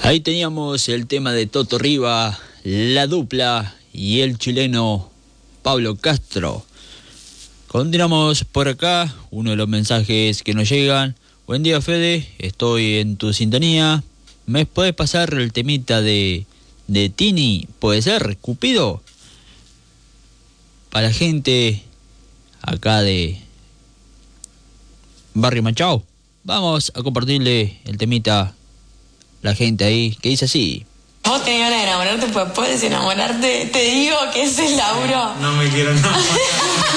Ahí teníamos el tema de Toto Riva, la dupla y el chileno Pablo Castro. Continuamos por acá, uno de los mensajes que nos llegan. Buen día, Fede, estoy en tu sintonía. ¿Me puedes pasar el temita de Tini? ¿Puede ser, Cupido? Para la gente acá de Barrio Machao. Vamos a compartirle el temita a la gente ahí, que dice así. Vos tenés ganas de enamorarte, pues puedes enamorarte. Te digo que ese es Lauro. No me quiero enamorar.